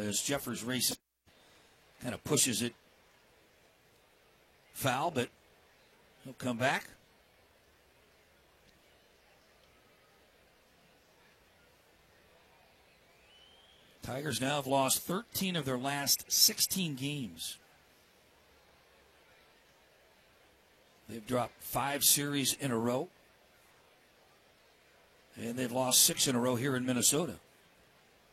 as Jeffers races. Kind of pushes it foul, but he'll come back. Tigers now have lost 13 of their last 16 games. They've dropped 5 series in a row. And they've lost 6 in a row here in Minnesota.